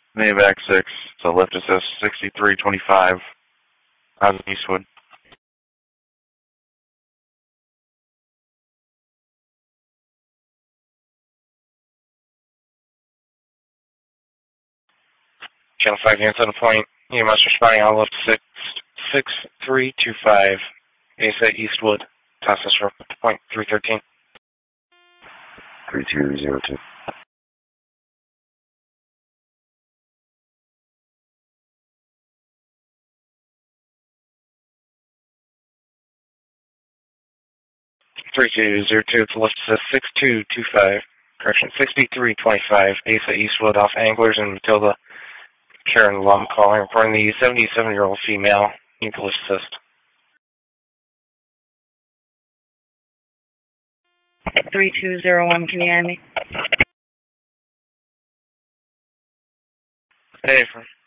Maybach 6, so lift assist 6325 out of Eastwood. Channel 5, hand center point. EMS responding on lift 6325. ASA Eastwood. Process for point 313. 3202. It's lift assist 6225. Correction, 6325. ASA Eastwood off Anglers and Matilda. Karen Lum calling, reporting the 77-year-old female. Need to lift assist. 3201, can you hear me? Hey,